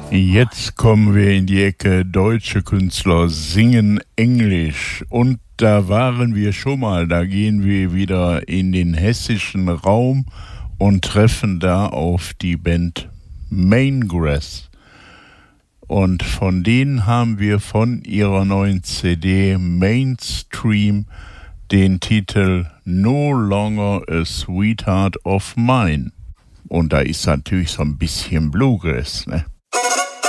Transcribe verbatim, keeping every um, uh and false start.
Jetzt kommen wir in die Ecke deutsche Künstler singen Englisch. Und da waren wir schon mal, da gehen wir wieder in den hessischen Raum und treffen da auf die Band Maingrass. Und von denen haben wir von ihrer neuen C D Mainstream den Titel No Longer a Sweetheart of Mine. Und da ist natürlich so ein bisschen Bluegrass, ne?